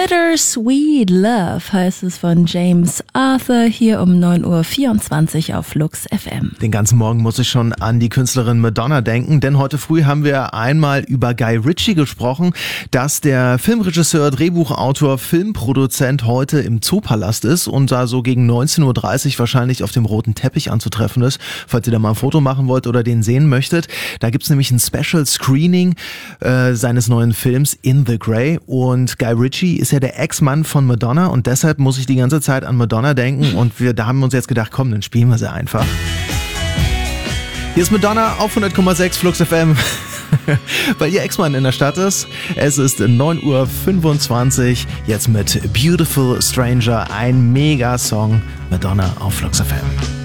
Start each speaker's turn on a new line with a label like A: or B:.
A: Bittersweet Love heißt es von James Arthur hier um 9.24 Uhr auf Flux FM.
B: Den ganzen Morgen muss ich schon an die Künstlerin Madonna denken, denn heute früh haben wir einmal über Guy Ritchie gesprochen, dass der Filmregisseur, Drehbuchautor, Filmproduzent heute im Zoopalast ist und da so gegen 19.30 Uhr wahrscheinlich auf dem roten Teppich anzutreffen ist, falls ihr da mal ein Foto machen wollt oder den sehen möchtet. Da gibt's nämlich ein Special Screening seines neuen Films In the Grey und Guy Ritchie ist ja der Ex-Mann von Madonna und deshalb muss ich die ganze Zeit an Madonna denken und da haben wir uns jetzt gedacht, komm, dann spielen wir sie einfach. Hier ist Madonna auf 100,6 Flux FM, weil ihr Ex-Mann in der Stadt ist. Es ist 9.25 Uhr, jetzt mit Beautiful Stranger, ein Mega-Song, Madonna auf Flux FM.